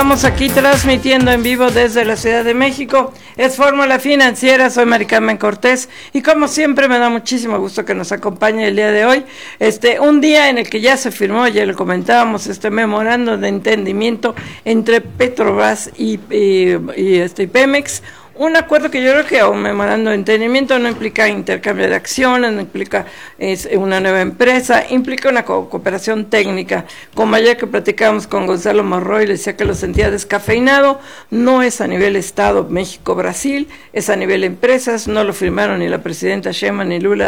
Estamos aquí transmitiendo en vivo desde la Ciudad de México. Es Fórmula Financiera, soy Mari Carmen Cortés y como siempre me da muchísimo gusto que nos acompañe el día de hoy. Un día en el que ya se firmó, ya lo comentábamos, memorando de entendimiento entre Petrobras y Pemex. Un acuerdo que yo creo que un memorando de entendimiento no implica intercambio de acciones, no implica una nueva empresa, implica una cooperación técnica. Como ayer que platicábamos con Gonzalo Monroy, le decía que lo sentía descafeinado, no es a nivel Estado México-Brasil, es a nivel empresas, no lo firmaron ni la presidenta Sheinbaum ni Lula